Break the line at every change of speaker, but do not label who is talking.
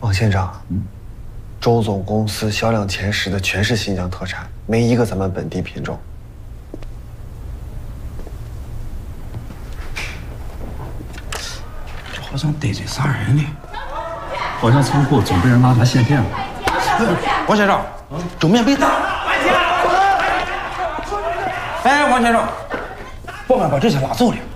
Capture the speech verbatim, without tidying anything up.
王县长，嗯，周总公司销量前十的全是新疆特产，没一个咱们本地品种。
这好像得罪啥人了？好像仓库总被人拿它限电了。王先生，这面被打。哎，王先生，保安把这些拉走了。